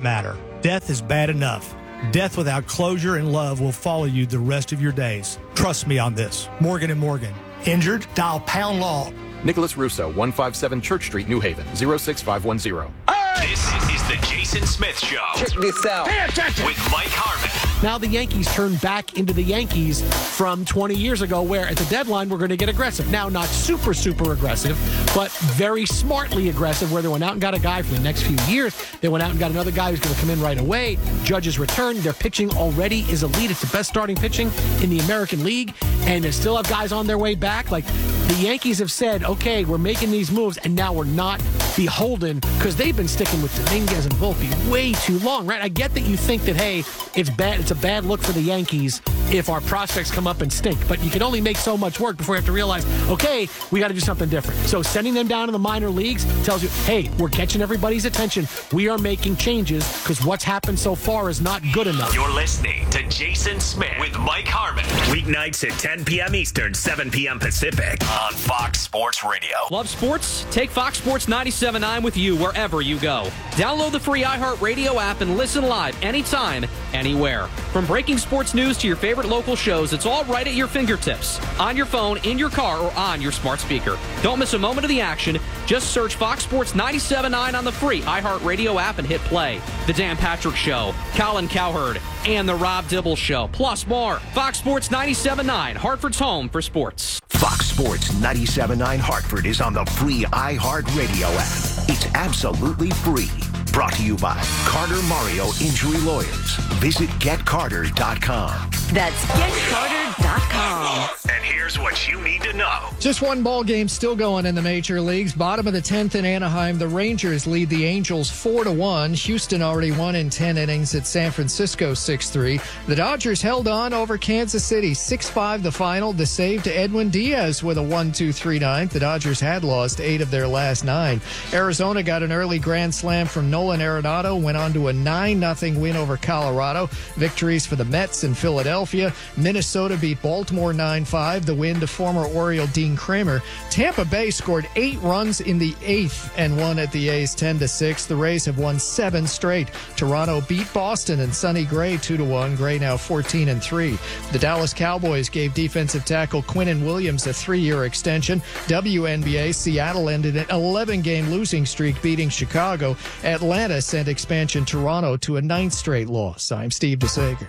matter. Death is bad enough. Death without closure and love will follow you the rest of your days. Trust me on this. Morgan & Morgan. Injured? Dial pound law. Nicholas Russo, 157 Church Street, New Haven, 06510. This is the Jason Smith Show. Check this out. Pay attention. With Mike Harmon. Now the Yankees turn back into the Yankees from 20 years ago, where at the deadline we're going to get aggressive. Now, not super aggressive, but very smartly aggressive, where they went out and got a guy for the next few years. They went out and got another guy who's going to come in right away. Judge's return. Their pitching already is elite. It's the best starting pitching in the American League, and they still have guys on their way back. Like, the Yankees have said, okay, we're making these moves, and now we're not beholden, because they've been sticking with Dominguez and Volpe way too long, right? I get that you think that, hey, it's a bad look for the Yankees if our prospects come up and stink, but you can only make so much work before you have to realize, okay, we got to do something different. So sending them down to the minor leagues tells you, hey, we're catching everybody's attention. We are making changes because what's happened so far is not good enough. You're listening to Jason Smith with Mike Harmon. Weeknights at 10 p.m. Eastern, 7 p.m. Pacific on Fox Sports Radio. Love sports? Take Fox Sports 97.9 with you wherever you go. Download the free iHeartRadio app and listen live anytime, anywhere. From breaking sports news to your favorite local shows, it's all right at your fingertips. On your phone, in your car, or on your smart speaker. Don't miss a moment of the action. Just search Fox Sports 97.9 on the free iHeartRadio app and hit play. The Dan Patrick Show, Colin Cowherd, and The Rob Dibble Show, plus more. Fox Sports 97.9, Hartford's home for sports. Fox Sports 97.9 Hartford is on the free iHeartRadio app. It's absolutely free. Brought to you by Carter Mario Injury Lawyers. Visit GetCarter.com. That's GetCarter.com. And here's what you need to know. Just one ball game still going in the major leagues. Bottom of the 10th in Anaheim, the Rangers lead the Angels 4-1. Houston already won in 10 innings at San Francisco 6-3. The Dodgers held on over Kansas City 6-5 the final. The save to Edwin Diaz with a 1-2-3 ninth. The Dodgers had lost 8 of their last 9. Arizona got an early grand slam from Nolan Arenado, went on to a 9-0 win over Colorado. Victories for the Mets and Philadelphia. Minnesota beat Baltimore 9-5, the win to former Oriole Dean Kramer. Tampa Bay scored 8 runs in the 8th and won at the A's 10-6. The Rays have won 7 straight. Toronto beat Boston and Sonny Gray 2-1. Gray now 14-3. The Dallas Cowboys gave defensive tackle Quinnen Williams a 3-year extension. WNBA, Seattle ended an 11-game losing streak, beating Chicago. Atlanta sent expansion Toronto to a 9th straight loss. I'm Steve DeSager.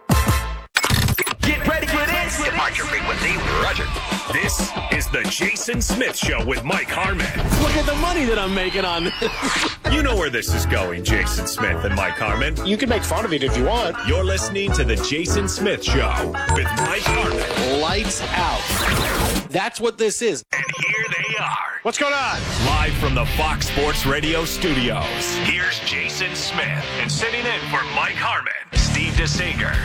Get ready for this. Departure frequency, Roger. This is the Jason Smith Show with Mike Harmon. Look at the money that I'm making on this. You know where this is going, Jason Smith and Mike Harmon. You can make fun of it if you want. You're listening to the Jason Smith Show with Mike Harmon. Lights out. That's what this is. And here they are. What's going on? Live from the Fox Sports Radio studios. Here's Jason Smith. And sitting in for Mike Harmon, Steve DeSager.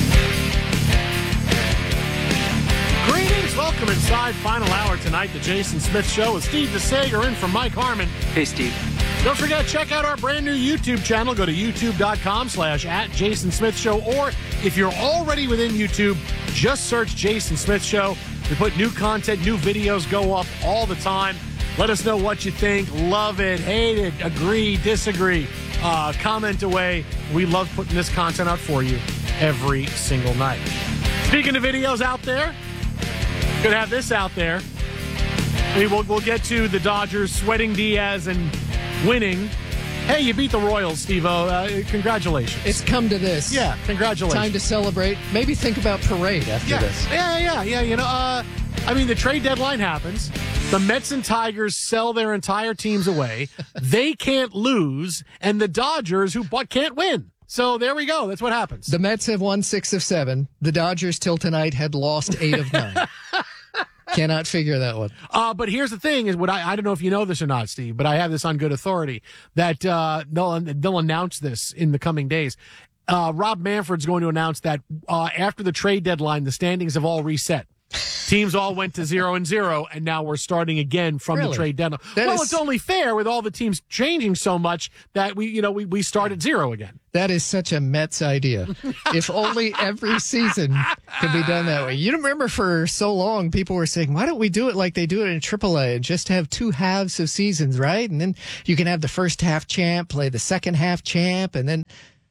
Greetings. Welcome inside. Final hour tonight, the Jason Smith Show with Steve DeSager in for Mike Harmon. Hey, Steve. Don't forget, check out our brand new YouTube channel. Go to youtube.com/@Jason Smith Show. Or if you're already within YouTube, just search Jason Smith Show. We put new content, new videos go up all the time. Let us know what you think. Love it, hate it, agree, disagree. Comment away. We love putting this content out for you every single night. Speaking of videos out there, could have this out there. I mean, we'll get to the Dodgers sweating Diaz and winning. Hey, you beat the Royals, Steve-O. Congratulations. It's come to this. Yeah, congratulations. Time to celebrate. Maybe think about parade after this. Yeah. You know, I mean, the trade deadline happens. The Mets and Tigers sell their entire teams away. They can't lose, and the Dodgers, who can't win. So there we go. That's what happens. The Mets have won 6 of 7. The Dodgers till tonight had lost 8 of 9. Cannot figure that one. But here's the thing: is what I don't know if you know this or not, Steve, but I have this on good authority that they'll announce this in the coming days. Rob Manfred's going to announce that after the trade deadline, the standings have all reset. Teams all went to 0-0, and now we're starting again from the trade deadline. It's only fair with all the teams changing so much that we start at 0 again. That is such a Mets idea. If only every season could be done that way. You remember for so long, people were saying, why don't we do it like they do it in AAA and just have 2 halves of seasons, right? And then you can have the first half champ play the second half champ, and then,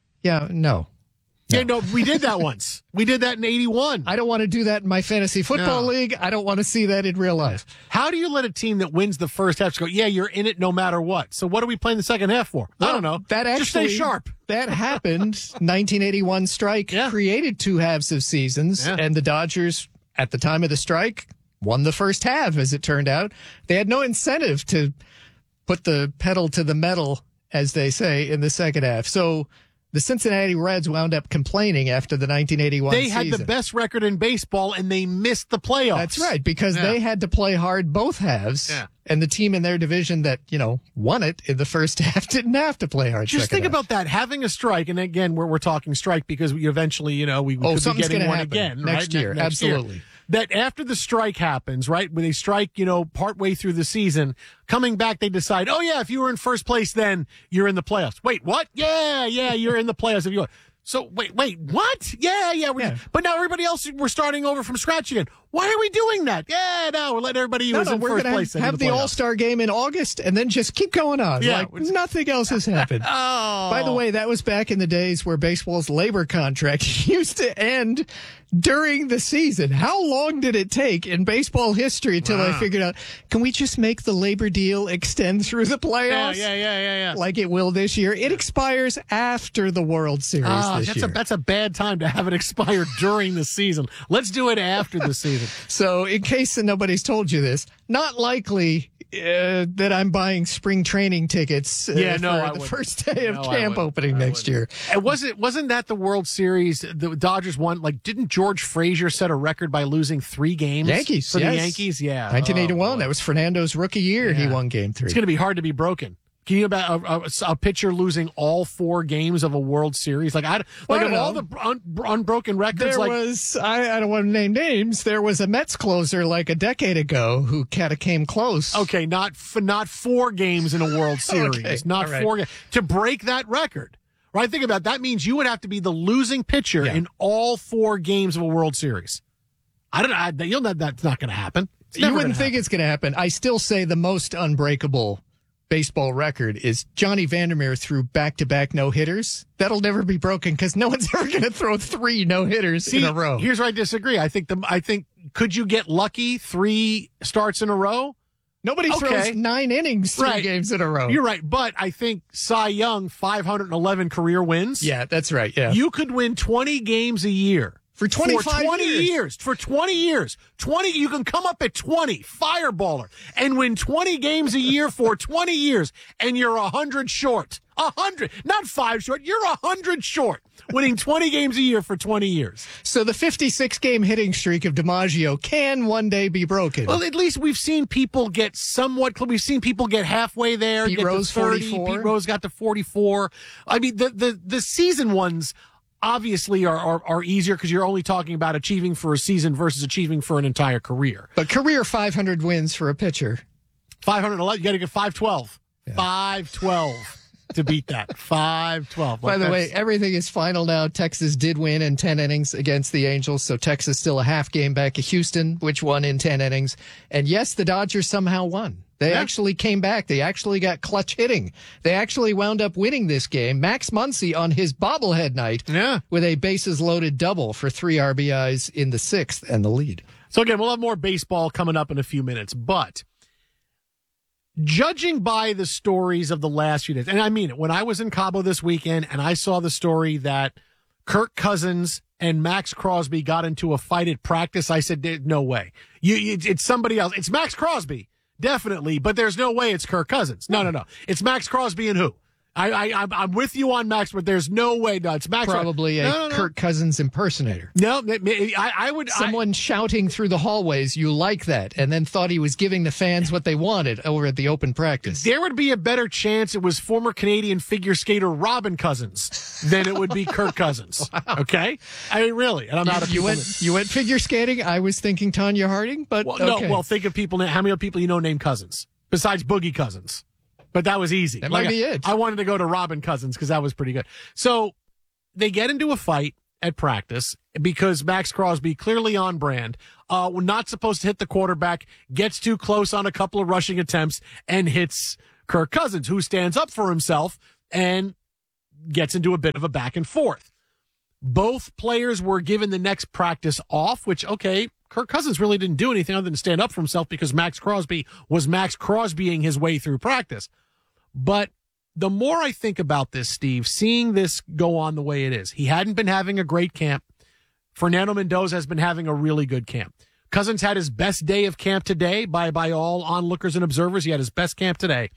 no. Yeah, no, we did that once. We did that in 81. I don't want to do that in my fantasy football league. I don't want to see that in real life. How do you let a team that wins the first half go, you're in it no matter what? So what are we playing the second half for? I don't know. Just stay sharp. That happened. 1981 strike created 2 halves of seasons, and the Dodgers, at the time of the strike, won the first half, as it turned out. They had no incentive to put the pedal to the metal, as they say, in the second half. So the Cincinnati Reds wound up complaining after the 1981 season. They had the best record in baseball, and they missed the playoffs. That's right, because they had to play hard both halves. Yeah. And the team in their division that, won it in the first half didn't have to play hard. Just think about that, having a strike, and again, we're talking strike because we eventually, we could be getting one again. Next year, absolutely. Year. That after the strike happens, right, when they strike, partway through the season, coming back, they decide, if you were in first place, then you're in the playoffs. Wait, what? Yeah, you're in the playoffs if you are. So, wait, what? Yeah. But now everybody else, we're starting over from scratch again. Why are we doing that? Yeah, no, we're letting everybody who was in first place have the All-Star game in August and then just keep going on. Yeah, nothing else has happened. By the way, that was back in the days where baseball's labor contract used to end during the season. How long did it take in baseball history until I figured out, can we just make the labor deal extend through the playoffs? Yeah. Like it will this year. It expires after the World Series this year. That's a bad time to have it expire during the season. Let's do it after the season. So in case nobody's told you this, not likely that I'm buying spring training tickets for the first day of camp opening next year. And wasn't that the World Series the Dodgers won? Like, didn't George Frazier set a record by losing 3 games? Yankees, for the Yankees? Yeah. 1981. That was Fernando's rookie year. Yeah. He won Game 3. It's going to be hard to be broken. Can you about a pitcher losing all 4 games of a World Series? All the unbroken records. There was, I don't want to name names. There was a Mets closer like a decade ago who kind of came close. Okay, not 4 games in a World Series. Okay, not 4 games to break that record. Right? Think about it. That means you would have to be the losing pitcher in all 4 games of a World Series. You'll know that's not going to happen. You wouldn't think it's going to happen. I still say the most unbreakable baseball record is Johnny Vandermeer threw back-to-back no-hitters. That'll never be broken because no one's ever going to throw 3 no-hitters in a row. Here's where I disagree. I think could you get lucky 3 starts in a row? Nobody throws 9 innings 3 games in a row. You're right, but I think Cy Young 511 career wins. Yeah, that's right. Yeah, you could win 20 games a year. For 25 years. For 20 years. 20, you can come up at 20, fireballer, and win 20 games a year for 20 years, and you're 100 short. 100, not 5 short, you're 100 short, winning 20 games a year for 20 years. So the 56-game hitting streak of DiMaggio can one day be broken. Well, at least we've seen people get we've seen people get halfway there. Pete Rose, 44. Pete Rose got to 44. I mean, the season ones obviously are easier because you're only talking about achieving for a season versus achieving for an entire career. But career 500 wins for a pitcher. 511, you got to get 512. Yeah. 512 to beat that. 512. By the way, everything is final now. Texas did win in 10 innings against the Angels, so Texas still a half game back of Houston, which won in 10 innings. And yes, the Dodgers somehow won. They actually came back. They actually got clutch hitting. They actually wound up winning this game. Max Muncy on his bobblehead night with a bases-loaded double for 3 RBIs in the 6th and the lead. So, again, we'll have more baseball coming up in a few minutes. But judging by the stories of the last few days, and I mean it, when I was in Cabo this weekend and I saw the story that Kirk Cousins and Max Crosby got into a fight at practice, I said, no way. It's somebody else. It's Max Crosby. Definitely, but there's no way it's Kirk Cousins. No. It's Max Crosby and who? I'm with you on Max, but there's no way. No, it's Max. Probably a Kirk Cousins impersonator. No, I would. Someone shouting through the hallways, you like that, and then thought he was giving the fans what they wanted over at the open practice. There would be a better chance it was former Canadian figure skater Robin Cousins than it would be Kirk Cousins. Wow. Okay? I mean, really. And I'm not a you went figure skating? I was thinking Tanya Harding, but okay. No, think of people. How many people you know named Cousins besides Boogie Cousins? But that was easy. That might be it. I wanted to go to Robin Cousins because that was pretty good. So they get into a fight at practice because Max Crosby, clearly on brand, not supposed to hit the quarterback, gets too close on a couple of rushing attempts and hits Kirk Cousins, who stands up for himself and gets into a bit of a back and forth. Both players were given the next practice off, which, okay, Kirk Cousins really didn't do anything other than stand up for himself because Max Crosby was Max Crosbying his way through practice. But the more I think about this, Steve, seeing this go on the way it is, he hadn't been having a great camp. Fernando Mendoza has been having a really good camp. Cousins had his best day of camp today by all onlookers and observers. He had his best camp today.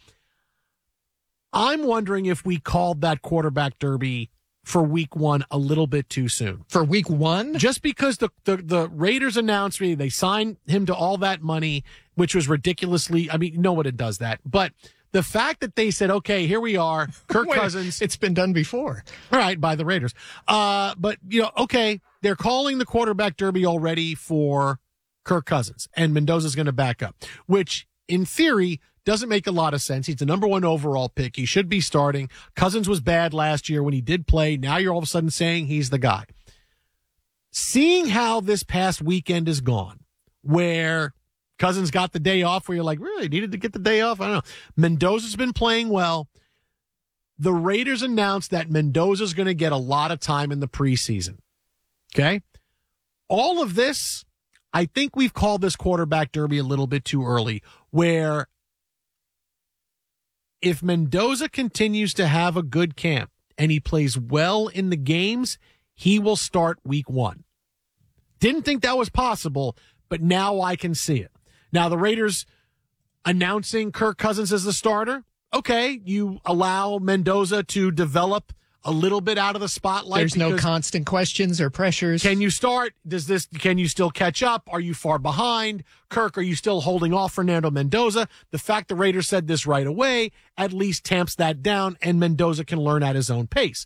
I'm wondering if we called that quarterback derby for week one a little bit too soon. For week one? Just because the Raiders announced they signed him to all that money, which was ridiculously, I mean, no one does that. But the fact that they said, okay, here we are, Kirk Cousins. It's been done before. All right, by the Raiders. But, okay, they're calling the quarterback derby already for Kirk Cousins, and Mendoza's going to back up, which in theory doesn't make a lot of sense. He's the number one overall pick. He should be starting. Cousins was bad last year when he did play. Now you're all of a sudden saying he's the guy. Seeing how this past weekend is gone, where Cousins got the day off, where you're like, really needed to get the day off? I don't know. Mendoza's been playing well. The Raiders announced that Mendoza's going to get a lot of time in the preseason. Okay? All of this, I think we've called this quarterback derby a little bit too early, where if Mendoza continues to have a good camp and he plays well in the games, he will start week one. Didn't think that was possible, but now I can see it. Now, the Raiders announcing Kirk Cousins as the starter. Okay, you allow Mendoza to develop a little bit out of the spotlight. There's no constant questions or pressures. Can you start? Can you still catch up? Are you far behind? Kirk, are you still holding off Fernando Mendoza? The fact the Raiders said this right away at least tamps that down, and Mendoza can learn at his own pace.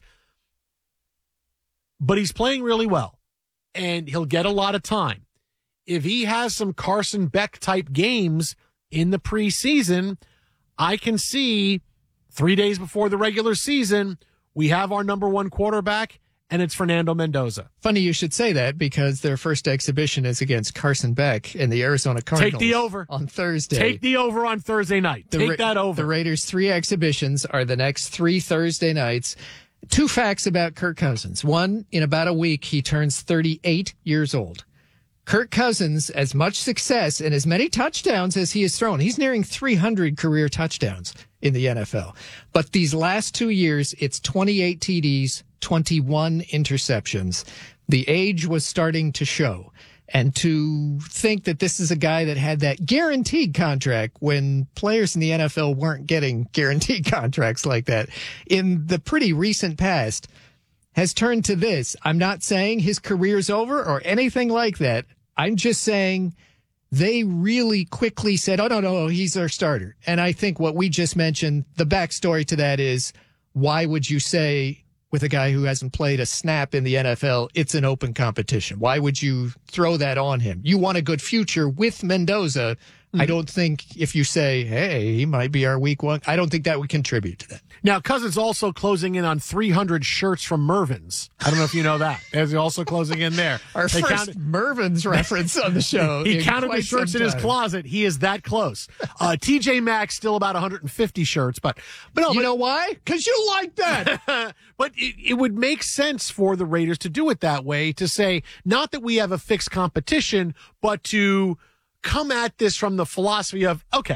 But he's playing really well, and he'll get a lot of time. If he has some Carson Beck type games in the preseason, I can see 3 days before the regular season, we have our number one quarterback, and it's Fernando Mendoza. Funny you should say that because their first exhibition is against Carson Beck and the Arizona Cardinals. Take the over. On Thursday. Take the over on Thursday night. Take that over. The Raiders' 3 exhibitions are the next 3 Thursday nights. 2 facts about Kirk Cousins. One, in about a week, he turns 38 years old. Kirk Cousins, as much success and as many touchdowns as he has thrown, he's nearing 300 career touchdowns in the NFL. But these last 2 years, it's 28 TDs, 21 interceptions. The age was starting to show. And to think that this is a guy that had that guaranteed contract when players in the NFL weren't getting guaranteed contracts like that in the pretty recent past has turned to this. I'm not saying his career's over or anything like that. I'm just saying they really quickly said, oh, no, he's our starter. And I think what we just mentioned, the backstory to that is, why would you say with a guy who hasn't played a snap in the NFL, it's an open competition? Why would you throw that on him? You want a good future with Mendoza. I don't think if you say, hey, he might be our week one, I don't think that would contribute to that. Now, Cousins also closing in on 300 shirts from Mervyn's. I don't know if you know that. Is he also closing in there? Our first Mervyn's reference on the show. He counted the shirts in his closet. He is that close. TJ Maxx still about 150 shirts. But you know why? Because you like that. But it would make sense for the Raiders to do it that way, to say, not that we have a fixed competition, but to come at this from the philosophy of, okay,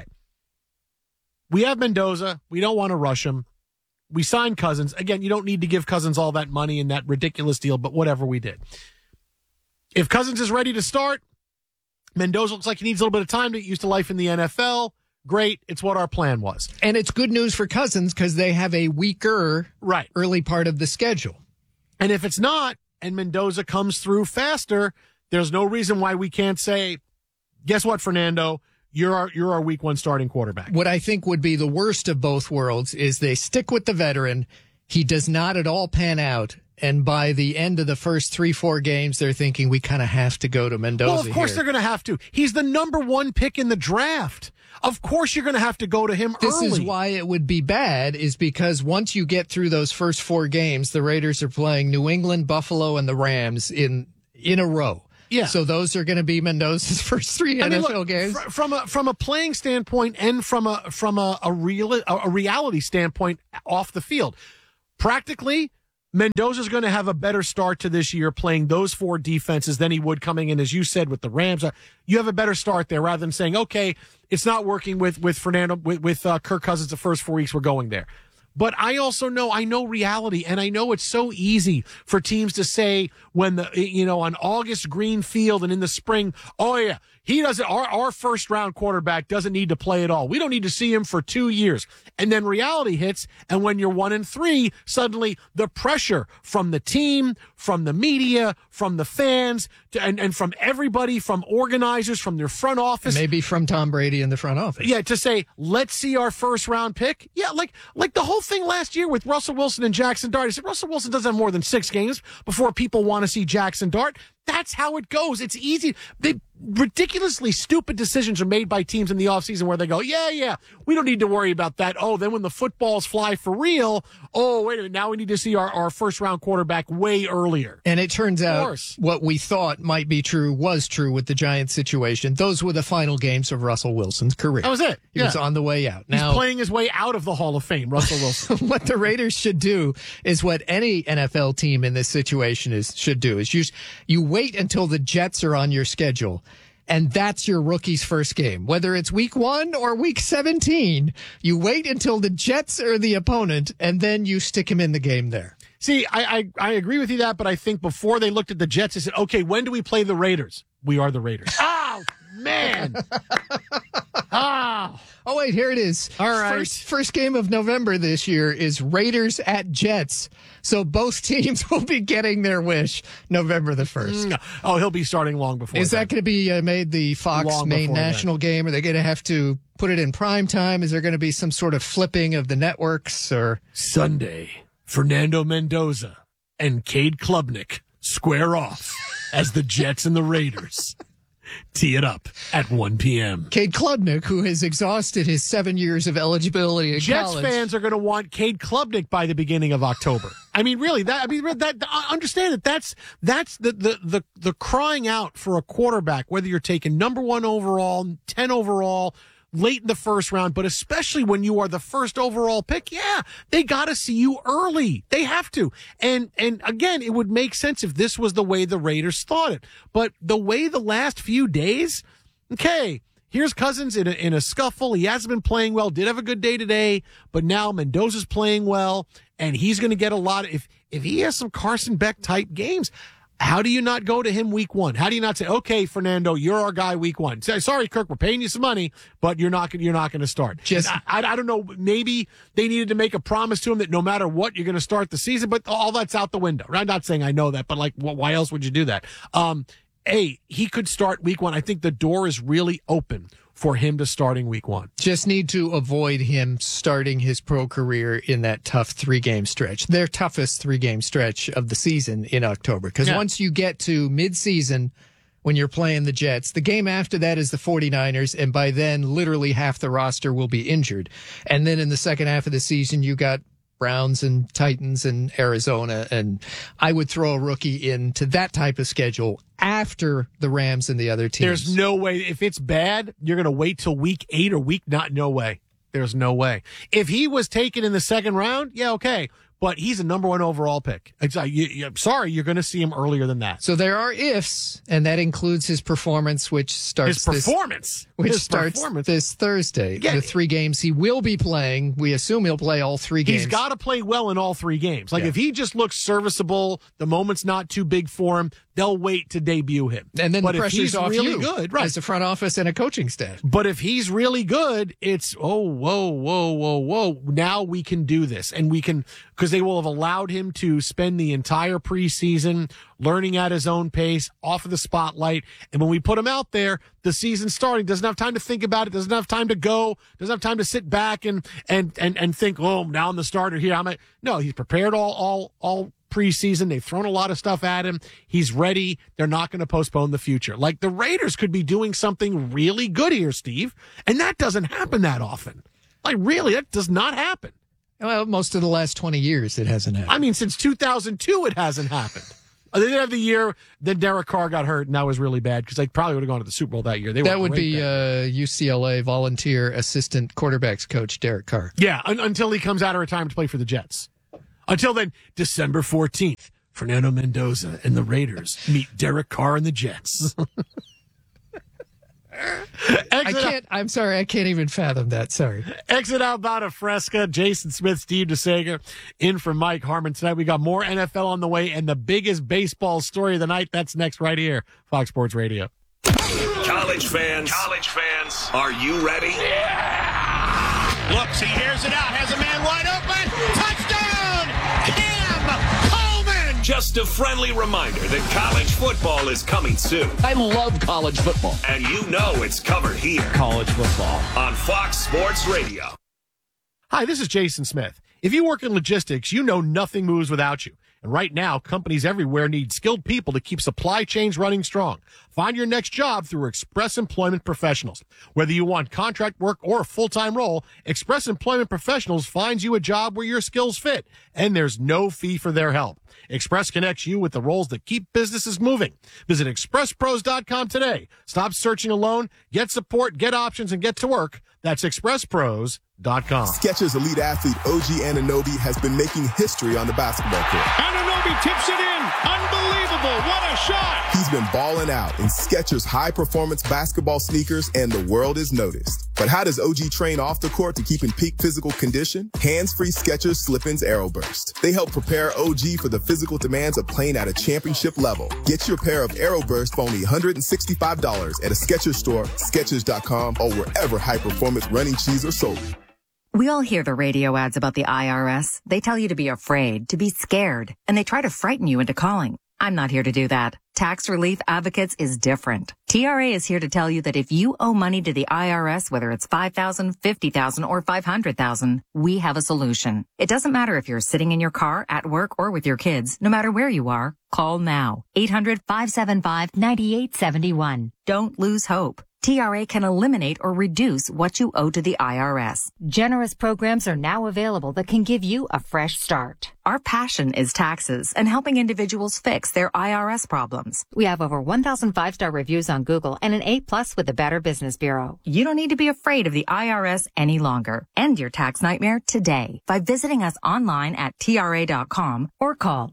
we have Mendoza. We don't want to rush him. We signed Cousins. Again, you don't need to give Cousins all that money in that ridiculous deal, but whatever we did. If Cousins is ready to start, Mendoza looks like he needs a little bit of time to get used to life in the NFL. great. It's what our plan was. And it's good news for Cousins because they have a weaker Right. early part of the schedule. And if it's not, and Mendoza comes through faster, there's no reason why we can't say, guess what, Fernando? You're our week one starting quarterback. What I think would be the worst of both worlds is they stick with the veteran. He does not at all pan out. And by the end of the first 3-4 games, they're thinking we kind of have to go to Mendoza. Well, of course they're going to have to. He's the number one pick in the draft. Of course you're going to have to go to him This early. is why it would be bad, is because once you get through those first 4 games, the Raiders are playing New England, Buffalo, and the Rams in a row. Yeah. So those are going to be Mendoza's first 3 NFL games. From a playing standpoint and from a reality standpoint off the field, practically, Mendoza's going to have a better start to this year playing those 4 defenses than he would coming in, as you said, with the Rams. You have a better start there rather than saying, okay, it's not working with Fernando, with Kirk Cousins the first 4 weeks, we're going there. But I also know, reality, and I know it's so easy for teams to say when on August green field and in the spring, oh yeah, he doesn't, our first round quarterback doesn't need to play at all. We don't need to see him for 2 years. And then reality hits. And when you're 1-3, suddenly the pressure from the team, from the media, from the fans, and from everybody, from organizers, from their front office. Maybe from Tom Brady in the front office. Yeah, to say, let's see our first round pick. Yeah, like the whole thing last year with Russell Wilson and Jackson Dart. I said, Russell Wilson doesn't have more than 6 games before people want to see Jackson Dart. That's how it goes. It's easy. Ridiculously stupid decisions are made by teams in the offseason where they go, yeah, we don't need to worry about that. Oh, then when the footballs fly for real, oh, wait a minute, now we need to see our first-round quarterback way earlier. And it turns out what we thought might be true was true with the Giants situation. Those were the final games of Russell Wilson's career. That was it. He was on the way out. He's playing his way out of the Hall of Fame, Russell Wilson. What the Raiders should do is what any NFL team in this situation should do is you wait until the Jets are on your schedule. And that's your rookie's first game. Whether it's week 1 or week 17, you wait until the Jets are the opponent, and then you stick him in the game there. See, I agree with you that, but I think before they looked at the Jets, they said, okay, when do we play the Raiders? We are the Raiders. Oh, man. Oh, wait, here it is. All right. First game of November this year is Raiders at Jets. So both teams will be getting their wish November the 1st. Oh, he'll be starting long before Is that going to be made the Fox main national game? Are they going to have to put it in prime time? Is there going to be some sort of flipping of the networks? Or Sunday, Fernando Mendoza and Cade Klubnik square off as the Jets and the Raiders tee it up at 1 p.m. Cade Klubnik, who has exhausted his 7 years of eligibility in Jets college. fans are going to want Cade Klubnik by the beginning of October. I mean, really, understand that that's the crying out for a quarterback, whether you're taking number 1 overall, 10 overall, late in the first round, but especially when you are the first overall pick, they got to see you early. They have to. And again, it would make sense if this was the way the Raiders thought it. But the way the last few days, okay, here's Cousins in a scuffle. He hasn't been playing well, did have a good day today, but now Mendoza's playing well, and he's going to get a lot of, if he has some Carson Beck type games, how do you not go to him week 1? How do you not say, okay, Fernando, you're our guy week 1? Say, sorry, Kirk, we're paying you some money, but you're not going to start. I don't know. Maybe they needed to make a promise to him that no matter what, you're going to start the season, but all that's out the window. I'm not saying I know that, but why else would you do that? He could start week 1. I think the door is really open for him to starting week 1. Just need to avoid him starting his pro career in that tough 3-game stretch. Their toughest 3-game stretch of the season in October. Because once you get to mid-season, when you're playing the Jets, the game after that is the 49ers, and by then literally half the roster will be injured. And then in the second half of the season, you got Browns and Titans and Arizona, and I would throw a rookie into that type of schedule after the Rams and the other teams. There's no way. If it's bad, you're going to wait till week 8 or week 9. No way. There's no way. If he was taken in the second round, okay. but he's a number 1 overall pick. I'm sorry, you're going to see him earlier than that. So there are ifs, and that includes his performance, which starts this Thursday. Yeah. The 3 games he will be playing. We assume he'll play all 3 games. He's got to play well in all 3 games. Like, if he just looks serviceable, the moment's not too big for him, they'll wait to debut him. And then the pressure's off really you good, right, as a front office and a coaching staff. But if he's really good, it's, whoa. Now we can do this. And we can, because they will have allowed him to spend the entire preseason learning at his own pace, off of the spotlight. And when we put him out there, the season's starting, doesn't have time to think about it, doesn't have time to go, doesn't have time to sit back and think, oh, now I'm the starter here. No, he's prepared all preseason. They've thrown a lot of stuff at him. He's ready. They're not going to postpone the future. Like, the Raiders could be doing something really good here, Steve, and that doesn't happen that often. Like, really, that does not happen. Well, most of the last 20 years, it hasn't happened. I mean, since 2002, it hasn't happened. They did have the year that Derek Carr got hurt, and that was really bad because they probably would have gone to the Super Bowl that year. That would be UCLA volunteer assistant quarterbacks coach Derek Carr. Yeah, until he comes out of retirement to play for the Jets. Until then, December 14th, Fernando Mendoza and the Raiders meet Derek Carr and the Jets. I'm sorry, I can't even fathom that. Sorry. Exit out Bada Fresca, Jason Smith, Steve DeSager, in for Mike Harmon tonight. We got more NFL on the way and the biggest baseball story of the night. That's next right here, Fox Sports Radio. College fans, are you ready? Yeah! Looks, he hears it out, has a man wide open. Touchdown! Cam Coleman! Just a friendly reminder that college football is coming soon. I love college football. And you know it's covered here. College football. On Fox Sports Radio. Hi, this is Jason Smith. If you work in logistics, you know nothing moves without you. And right now, companies everywhere need skilled people to keep supply chains running strong. Find your next job through Express Employment Professionals. Whether you want contract work or a full-time role, Express Employment Professionals finds you a job where your skills fit, and there's no fee for their help. Express connects you with the roles that keep businesses moving. Visit expresspros.com today. Stop searching alone, get support, get options, and get to work. That's expresspros.com. Skechers elite athlete OG Anunoby has been making history on the basketball court. Anunoby tips it in. Unbelievable. What a shot. He's been balling out in Skechers high-performance basketball sneakers, and the world is noticed. But how does OG train off the court to keep in peak physical condition? Hands-free Skechers Slip-ins AeroBurst. They help prepare OG for the physical demands of playing at a championship level. Get your pair of AeroBurst for only $165 at a Skechers store, Skechers.com, or wherever high-performance running shoes are sold. We all hear the radio ads about the IRS. They tell you to be afraid, to be scared, and they try to frighten you into calling. I'm not here to do that. Tax Relief Advocates is different. TRA is here to tell you that if you owe money to the IRS, whether it's $5,000, $50,000, or $500,000, we have a solution. It doesn't matter if you're sitting in your car, at work, or with your kids. No matter where you are, call now. 800-575-9871. Don't lose hope. TRA can eliminate or reduce what you owe to the IRS. Generous programs are now available that can give you a fresh start. Our passion is taxes and helping individuals fix their IRS problems. We have over 1,000 5-star reviews on Google and an A+ with the Better Business Bureau. You don't need to be afraid of the IRS any longer. End your tax nightmare today by visiting us online at TRA.com or call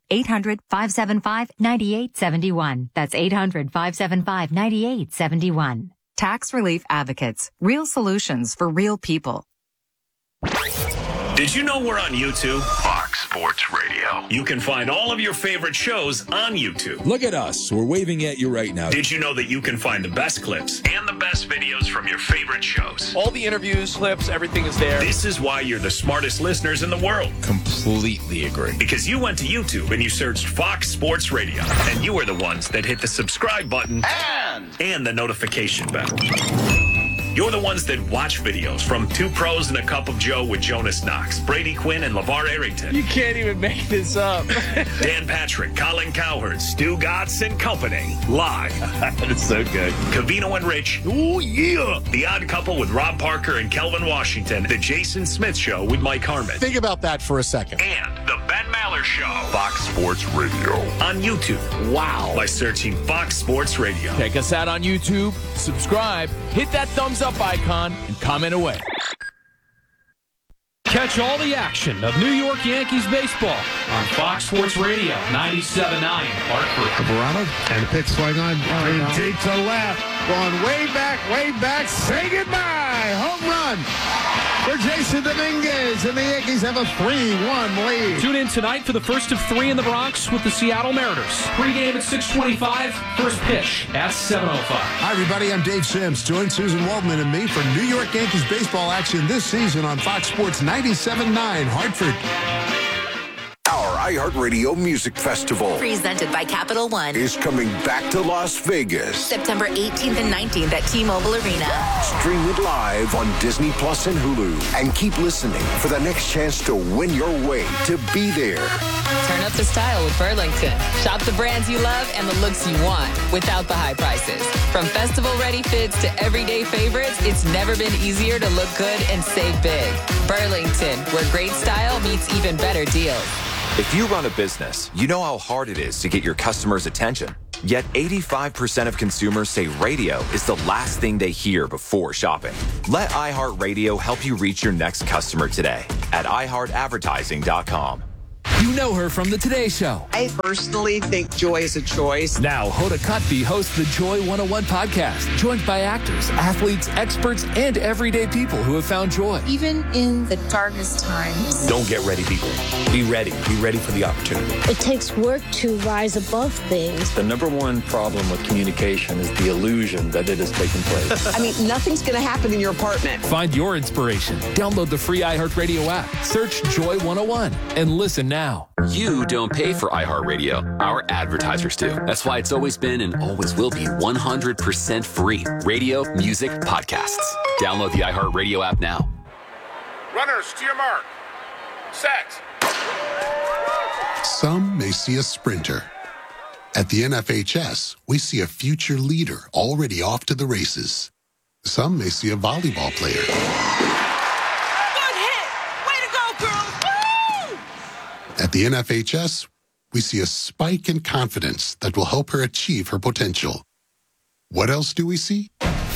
800-575-9871. That's 800-575-9871. Tax Relief Advocates. Real solutions for real people. Did you know we're on YouTube? Fox Sports Radio. You can find all of your favorite shows on YouTube. Look at us. We're waving at you right now. Did you know that you can find the best clips and the best videos from your favorite shows? All the interviews, clips, everything is there. This is why you're the smartest listeners in the world. Completely agree. Because you went to YouTube and you searched Fox Sports Radio. And you were the ones that hit the subscribe button and the notification bell. You're the ones that watch videos from Two Pros and a Cup of Joe with Jonas Knox, Brady Quinn, and LeVar Arrington. You can't even make this up. Dan Patrick, Colin Cowherd, Stu Gotts, and company. Live. It's so good. Covino and Rich. Oh, yeah. The Odd Couple with Rob Parker and Kelvin Washington. The Jason Smith Show with Mike Harmon. Think about that for a second. And the Ben Maller Show. Fox Sports Radio. On YouTube. Wow. By searching Fox Sports Radio. Check us out on YouTube. Subscribe. Hit that thumbs up icon and comment away. Catch all the action of New York Yankees baseball on Fox Sports Radio 97.9 Hartford. Cabrera and the pitch swing on deep to left. Going way back. Say goodbye. Home run for Jason Dominguez, and the Yankees have a 3-1 lead. Tune in tonight for the first of 3 in the Bronx with the Seattle Mariners. Pre-game at 6:25, first pitch at 7:05. Hi, everybody. I'm Dave Sims. Join Susan Waldman and me for New York Yankees baseball action this season on Fox Sports 97.9 Hartford. Our iHeartRadio Music Festival, presented by Capital One, is coming back to Las Vegas. September 18th and 19th at T-Mobile Arena. Stream it live on Disney Plus and Hulu. And keep listening for the next chance to win your way to be there. Turn up the style with Burlington. Shop the brands you love and the looks you want without the high prices. From festival-ready fits to everyday favorites, it's never been easier to look good and save big. Burlington, where great style meets even better deals. If you run a business, you know how hard it is to get your customers' attention. Yet 85% of consumers say radio is the last thing they hear before shopping. Let iHeartRadio help you reach your next customer today at iHeartAdvertising.com. You know her from the Today Show. I personally think joy is a choice. Now, Hoda Kotb hosts the Joy 101 podcast, joined by actors, athletes, experts, and everyday people who have found joy. Even in the darkest times. Don't get ready, people. Be ready. Be ready for the opportunity. It takes work to rise above things. The number one problem with communication is the illusion that it is taking place. I mean, nothing's going to happen in your apartment. Find your inspiration. Download the free iHeartRadio app. Search Joy 101 and listen now. You don't pay for iHeartRadio. Our advertisers do. That's why it's always been and always will be 100% free. Radio, music, podcasts. Download the iHeartRadio app now. Runners, to your mark. Set. Some may see a sprinter. At the NFHS, we see a future leader already off to the races. Some may see a volleyball player. At the NFHS, we see a spike in confidence that will help her achieve her potential. What else do we see?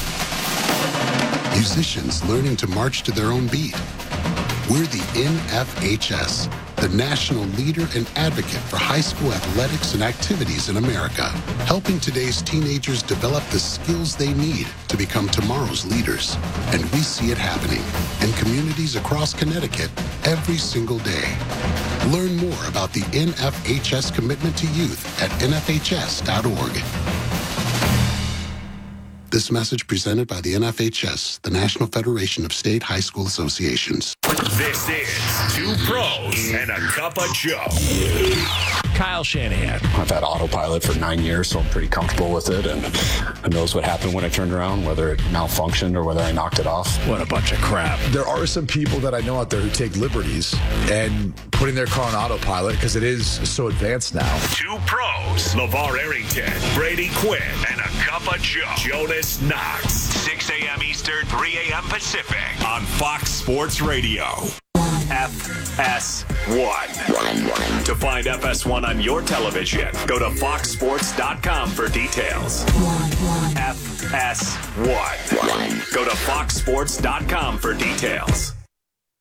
Musicians learning to march to their own beat. We're the NFHS, the national leader and advocate for high school athletics and activities in America, helping today's teenagers develop the skills they need to become tomorrow's leaders. And we see it happening in communities across Connecticut every single day. Learn more about the NFHS commitment to youth at nfhs.org. This message presented by the NFHS, the National Federation of State High School Associations. This is Two Pros and a Cup of Joe. Kyle Shanahan. I've had autopilot for 9 years, so I'm pretty comfortable with it, and who knows what happened when I turned around, whether it malfunctioned or whether I knocked it off. What a bunch of crap. There are some people that I know out there who take liberties and putting their car on autopilot because it is so advanced now. Two Pros, LeVar Arrington, Brady Quinn, and a Cup of Joe. Jonas Knox, 6 a.m. Eastern, 3 a.m. Pacific on Fox Sports Radio. FS1. To find FS1 on your television, go to foxsports.com for details. FS1. Go to foxsports.com for details.